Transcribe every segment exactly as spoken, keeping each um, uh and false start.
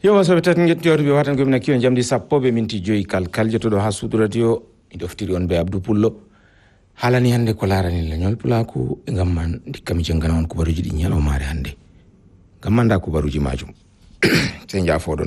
Yo so betan ngetti be watan gomna kiyon jamdi sappo be minti joyi kal kal jotodo ha sudu radio mi doftiri on be Abdou Pullo halani hande ko larani la nyol pulaku ngamman dikami jangana on ko baruji di nyalo mare hande ngamanda ko baruji majum sen ja fodon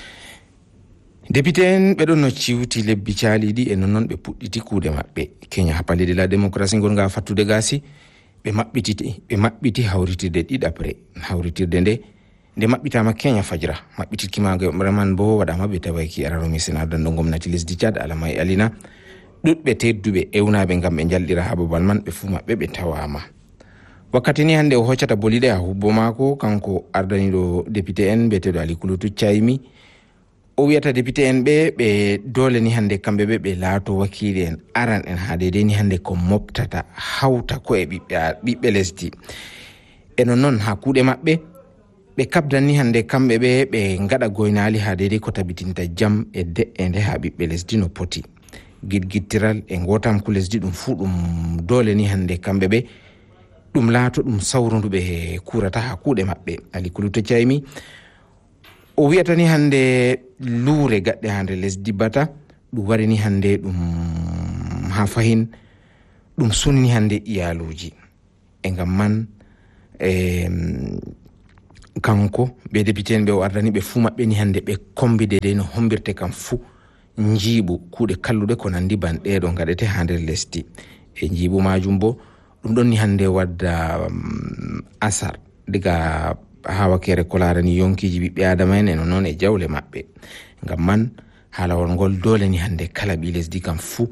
député en be don no ciwti lebbi ciali di e non be pudditi kuude mabbe Kenya hapande de la démocratie gonga fattude gasi be mabbiti be mabbiti hawritide didapre hawritirde nde nde mabbitama Kenya fajira mabbitirki maga vraiment bo wada mabbe tawaki araro mi sena dan gomnati lesdi Chad alamay alina dudbe teddube ewnaabe ngam be jaldira hababal man be fu mabbe be tawama wakati ni hande o hoccata bolide ha hubbo mako kanko ardani do député en betedo Ali Kulutu Chaimi o wiata député en be be dole ni hande kambe be be laato wakili en aran en hade de ni hande ko moptata hawta ko e bibbe bibbe lesdi eno non ha kuude mabbe be kabdan ni hande kambe be be ngada goynali hade de ko tabitinta jam e de ende ha bibbe lesdi no poti gidgittiral e ngotam ku lesdi dum fu dum dole ni hande kambe be dum laato dum sawrundube kurata ha kuude mabbe Ali Kulutu Chaimi o wiata ni hande luure gadde hande lesdi bata dum wari ni hande dum ha fahin dum sunni hande iyaluji e ngam man e kanko be député en be o ardani be fu mabbe ni hande be kombide de no hombirte kam fu njibu kuude kallude ko nandi bande do gadete hande lesdi e njibu majum bo dum don ni hande wadda um, asar diga hawa kere ko larani yonkiji bibbe adama en non e jawle mabbe ngam man hala wongol dole ni hande kala bi lesdi kam fu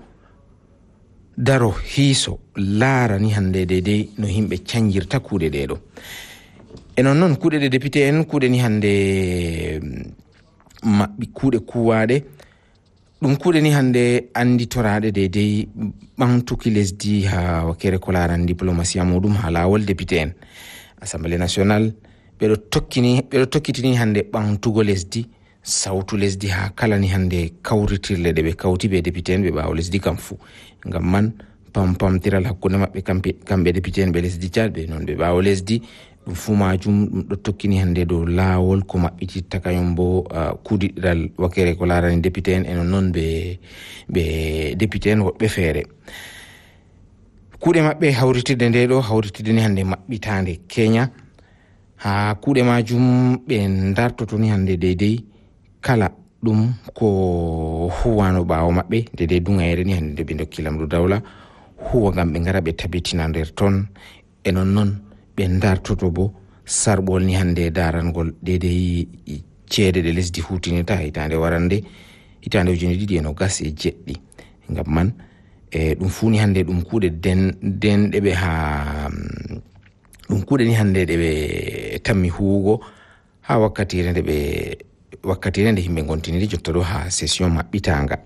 daro hiso lara ni hande dede no himbe canjirta kuude dedo e non non kuude de député en kuude ni hande mabbi kuude kuwaade dum kuude ni hande andi torade dede bantuki lesdi ha wakere ko larani diplomatie modum ha lawol député en assemblée nationale bedo tokkini bedo tokkitini hande bantugo lesdi sawtu lesdi ha kala ni hande kawritirle de be kawti be député en be baaw lesdi kam fu ngam man pam pam tiral hakkunde mabbe kambe kambe député en be lesdi Chad be non be baaw lesdi dum fu majum do tokkini hande do lawol ko mabbiti takayombo uh, kudiral wakere ko larani député en en non be be député en wobbe fere kuude mabbe hawritirde nde do hawritirde ni hande mabbitande Kenya ha kuude majum be ndartoto ni hande dedei kala dum ko huwano baawo mabbe dedei dungayre ni hande be dokkilam do dawla huwa ngam be ngara be tabitina nder ton enon non be ndartoto bo sarbol ni hande darangol dedei ceede de lesdi hutinita hitande warande hitande ujuni didi eno gas e jeddi ngam man e dum funi hande dum kuude den den de be ha dum kuude ni hande de be tammi huugo ha wakkati rende be wakkati rende himbe gontiniri jottodo ha session mabbitanga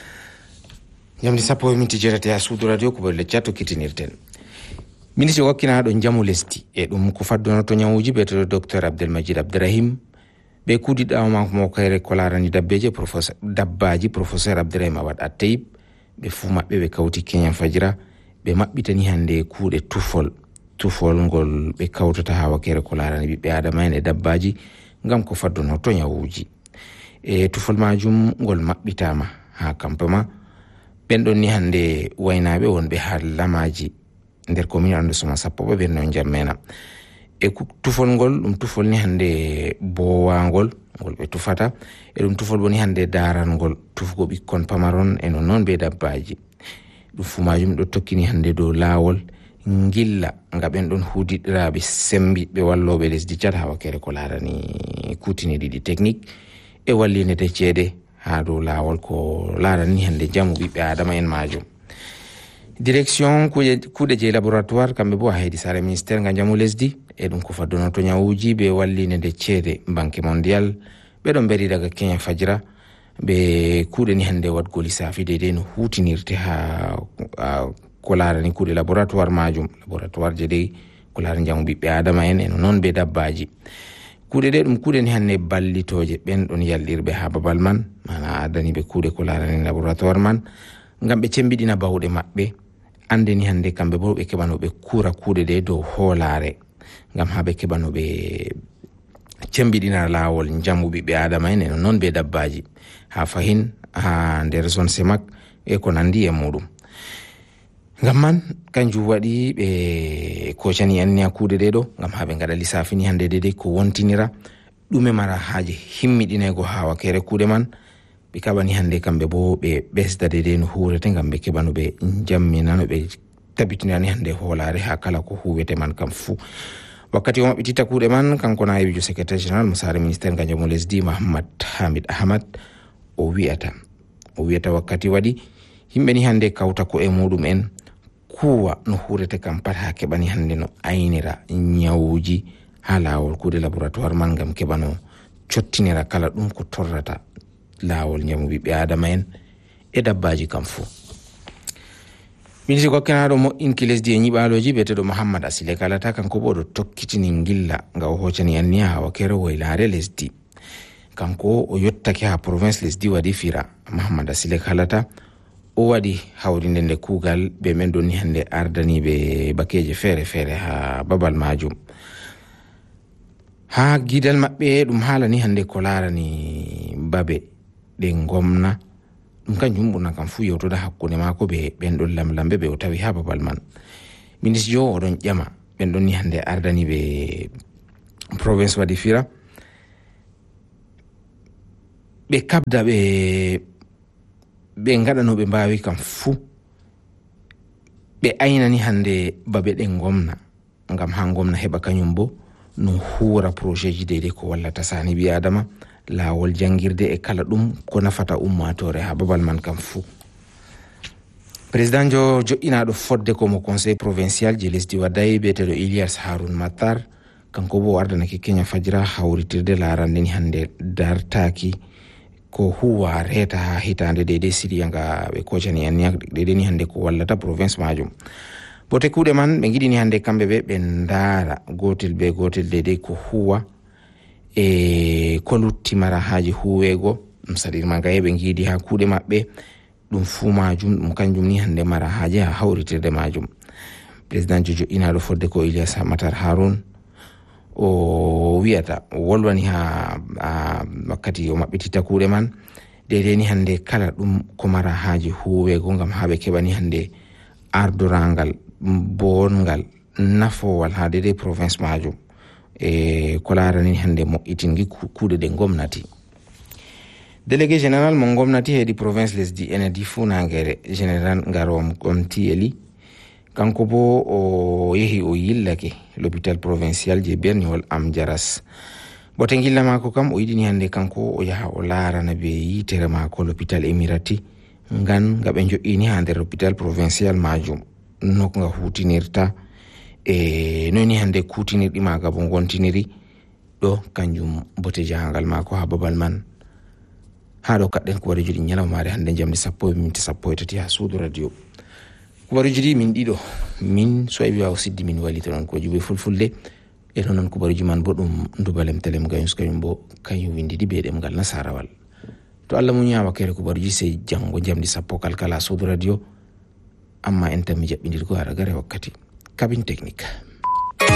yamdi sappo minti jerate ha suudu radio ko bolle chatto kitinirten ministre wakkina do jamu lesdi e dum ko faddono to nyawuji be to docteur Abdelmajid Abderrahim be kudi dawma mo kayre ko larani dabbeje professeur dabbaji professeur Abderrahim Awad Attayib be fu mabbe be kawti Kenya fajira be mabbitani hande kuude tufol tufol ngol be kawtata ha wakere ko larani bibbe adama en e dabbaji ngam ko faddono to nyawuji e tufol majum ngol mabbitama ha kampama ben don ni hande waynaabe wonbe ha lamaji nder commune arrondissement sappo be no jammena e tufol ngol dum tufol ni hande bowangol ngol be tufata e dum tufol boni hande daran ngol tufgo bikkon pamaron e non non be dabbaji dum fu majum do tokkini hande do lawol ngilla ngaben don hudidiraabe sembi be wallobe lesdi Chad ha wakere ko larani kutini didi technique e walline de ceede ha do lawol ko larani hande jamu bibbe adama en majum direction kuude je laboratoire kambe bo haydi sare ministère nga jamu lesdi e dum ko faddono to nyawuji be walline de ceede banque mondial be don beri daga Kenya fajira be kuude ni hande wadgo lisafi de den hutinirte ha ko larani kuude laboratoire majum laboratoire je de ko larani jamu bibbe adama en en non be dabbaji kuude de dum kuude ni hande ballitoje ben don yaldirbe ha babal man mana adani be kuude ko larani laboratoire man ngam be cembidina bawde mabbe ande ni hande kambe bo be kebano be kura kuude de do holare ngam habe kebano be cembidina lawol jamu ɓiɓɓe adama en eno non be dabbaji ha fahin ha nder zone Semak e ko nandi e muɗum. Ngam man kanjum waɗi ɓe kocani en ni kuuɗe ɗe ɗo ngam ha ɓe gaɗa lissafini hande dede ko wontinira ɗume mara haaje himmiɗinego ha wakere kuuɗe man. Ɓe kaɓani hande kamɓe bo ɓe ɓesda dede no hurete ngam ɓe keɓa no ɓe jammina no ɓe tabitinani hande hoolare ha kala ko huwete man kam fuu. Wakkati o maɓɓititta kuuɗe man kanko nayibijo secrétaire général mo sare ministére ganjamu lesdi Mahamad Hamid Ahmad o wi'ata o wi'ata wakkati waɗi yimɓe ni hande kawta ko e muɗum en kuwa no hurete kam pat ha keɓani hande no aynira nyawuji ha lawol kuuɗe laboratoire man ngam keɓa no cottinira kala ɗum ko torrata lawol njamu ɓiɓɓe adama en e dabbaji kam fuu. Ministre gokkanaɗo moƴƴinki lesdi e nyiɓaloji biyeteɗo Mouhammad Asile Kalata kanko bo ɗo tokkitini gilla nga o hocani en ni ha wakere woylare lesdi. Kanko o yottake ha province lesdi waɗi fira. Mouhammad Asile Kalata o waɗi hawrinde nde kuugal ɓe men ɗon ni hande ardaniɓe bakeje feere feere ha babal majum. Ha gidal maɓɓe ɗum haala ni hande ko larani babe ɗe gomna ɗum kanjum ɓurna kam fu yewtoda hakkunde mako be ɓen ɗon lamlamɓe ɓe o tawi ha babal man. Ministre jo oɗon ƴama ɓen ɗon ni hande ardaniɓe province waɗi fira ɓe kabda ɓe ɓe gaɗa no ɓe mbawi kam fuu ɓe aynani hande babe ɗen gomna ngam ha gomna heɓa kañum bo no huura projet ji deydey ko wallata sani ɓi adama lawol jangirde e kala ɗum ko nafata ummatore ha babal man kam fuu. Président jo joƴƴinaɗo fodde komo conseil provincial je lesdi waddayi biyeteɗo Ilias Haroun Matar kanko bo ardanake Kenya Fajira hawritirde larande ni hande dartaki ko huwa reta ha hitande deydey siriya nga ɓe kocani en deydey ni hande ko wallata province majum. Bote kuuɗe man ɓe giɗini hande kamɓe ɓe ɓe ndaara gotel be gotel deydey ko huwa e ko lutti mara haaji huwego ɗum saɗirma nga ɓe giidi ha kuuɗe maɓɓe ɗum fuu majum ɗum kanjum ni hande mara haaji ha hawritirde majum. Président jo joƴƴinaɗo fodde ko Ilias Matar Haroun o wiyata o wolwani ha, ha wakkati o maɓɓititta kuuɗe man deydey ni hande kala ɗum ko mara haaji huwego ngam ha ɓe keɓani hande ardorangal bongal nafowal ha deydey province majum e ko larani hande moƴƴitingi kuuɗe ɗe gomnati. Délégué général mo gomnati heedi province lesdi enedi funagere général Ngarom Gomtieli kanko bo o yehi o yillake l'hôpital provincial je Berniwol Am Jaras. Bote gilla mako kam o yiɗini hande kanko o yaha o larana be yitere mako l'hôpital Emirati ngan nga ɓe joƴƴini ha nder hôpital provincial majum nok nga hutinirta e noni hande kutinirɗi maga bo gontiniri ɗo kanjum bote jahangal mako ha babal man. Ha ɗo kaɗɗen kubaruji ɗi ñalawmare hande jamde sappo e minti sappo e tati ha suudu radio. Kubaruji ɗi min ɗiɗo min so wi waw siddi min walito non ko juɓe fulfulde e non non kubaruji man bo ɗum ndubalem telem gayus kañum bo kañum windidi be ɗemgal nasarawal. To Allah muñi ha wakkere kubaruji sey jango jamde sappo kalkala suudu radio amma en tan mi jaɓɓidirgo ara gare wakkati. Cabine technique.